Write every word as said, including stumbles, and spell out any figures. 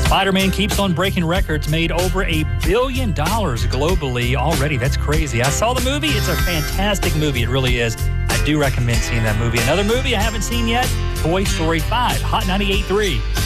Spider-Man keeps on breaking records, made over a billion dollars globally already. That's crazy. I saw the movie. It's a fantastic movie. It really is. I do recommend seeing that movie. Another movie I haven't seen yet, Toy Story five, Hot ninety-eight point three.